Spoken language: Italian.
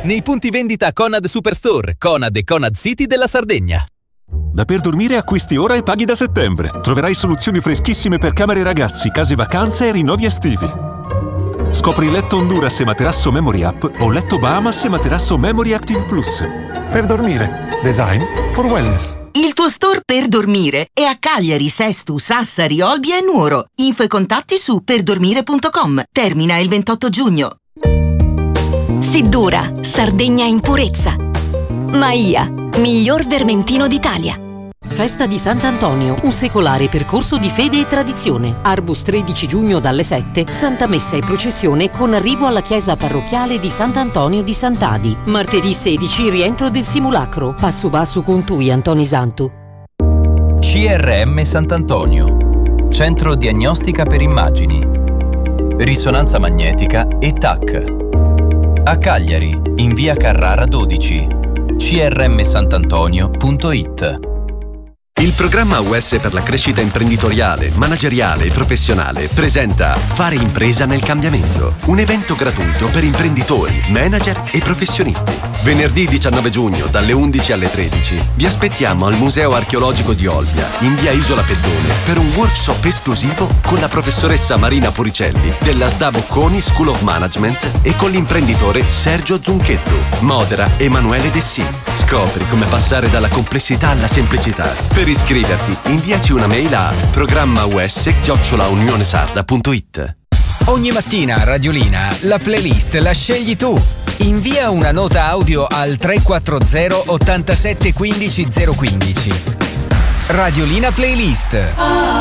nei punti vendita Conad Superstore, Conad e Conad City della Sardegna. Da Per Dormire acquisti ora e paghi da settembre. Troverai soluzioni freschissime per camere ragazzi, case vacanze e rinnovi estivi. Scopri letto Honduras e materasso Memory Up o letto Bahamas e materasso Memory Active Plus. Per Dormire. Design for wellness. Il tuo store Per Dormire è a Cagliari, Sestu, Sassari, Olbia e Nuoro. Info e contatti su perdormire.com. Termina il 28 giugno. Siddura, Sardegna in purezza. Maia, miglior vermentino d'Italia. Festa di Sant'Antonio, un secolare percorso di fede e tradizione. Arbus 13 giugno dalle 7, Santa Messa e processione con arrivo alla chiesa parrocchiale di Sant'Antonio di Sant'Adi. Martedì 16, rientro del simulacro. Passo basso con tui, Antoni Santu. CRM Sant'Antonio, Centro Diagnostica per Immagini, Risonanza Magnetica e TAC. A Cagliari, in via Carrara 12, crmsantantonio.it. Il programma US per la crescita imprenditoriale, manageriale e professionale presenta Fare impresa nel cambiamento, un evento gratuito per imprenditori, manager e professionisti. Venerdì 19 giugno dalle 11 alle 13 vi aspettiamo al Museo Archeologico di Olbia, in via Isola Peddone, per un workshop esclusivo con la professoressa Marina Puricelli della SDA Bocconi School of Management e con l'imprenditore Sergio Zunchetto. Modera Emanuele Dessì. Scopri come passare dalla complessità alla semplicità. Per iscriverti, inviaci una mail a programmaus@unionesarda.it. Ogni mattina a Radiolina la playlist la scegli tu. Invia una nota audio al 340 87 15 015. Radiolina Playlist.